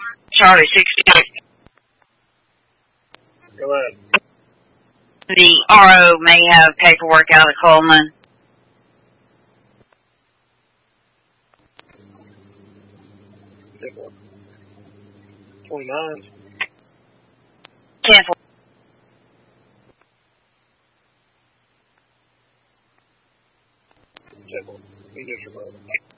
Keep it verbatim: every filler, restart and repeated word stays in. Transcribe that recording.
Charlie sixty-six. Go ahead. The R O may have paperwork out of Coleman. twenty-nine. Cancel. He just